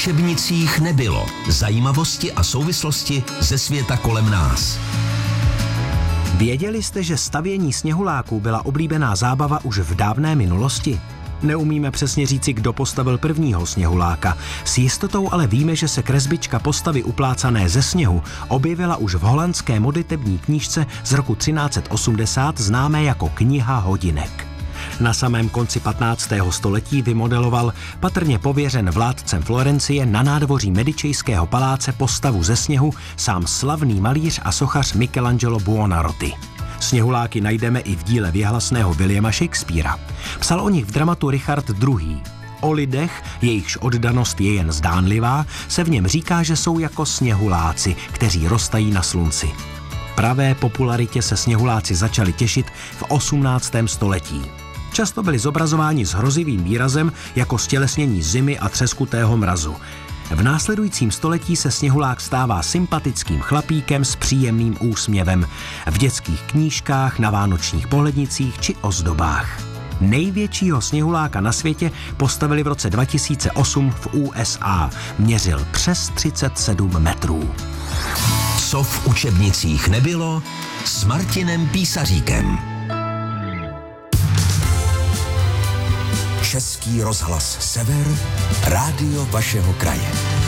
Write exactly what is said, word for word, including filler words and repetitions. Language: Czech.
učebnicích nebylo. Zajímavosti a souvislosti ze světa kolem nás. Věděli jste, že stavění sněhuláků byla oblíbená zábava už v dávné minulosti? Neumíme přesně říci, kdo postavil prvního sněhuláka. S jistotou ale víme, že se kresbička postavy uplácané ze sněhu objevila už v holandské modlitební knížce z roku třináct set osmdesát, známé jako Kniha hodinek. Na samém konci patnáctého století vymodeloval patrně pověřen vládcem Florencie na nádvoří Medičejského paláce postavu ze sněhu sám slavný malíř a sochař Michelangelo Buonarroti. Sněhuláky najdeme i v díle věhlasného Williama Shakespearea. Psal o nich v dramatu Richard druhý. O lidech, jejichž oddanost je jen zdánlivá, se v něm říká, že jsou jako sněhuláci, kteří rostají na slunci. Pravé popularitě se sněhuláci začali těšit v osmnáctém století. Často byli zobrazováni s hrozivým výrazem jako stělesnění zimy a třeskutého mrazu. V následujícím století se sněhulák stává sympatickým chlapíkem s příjemným úsměvem v dětských knížkách, na vánočních pohlednicích či ozdobách. Největšího sněhuláka na světě postavili v roce dva tisíce osm v U S A. Měřil přes třicet sedm metrů. Co v učebnicích nebylo, s Martinem Písaříkem. Český rozhlas Sever, rádio vašeho kraje.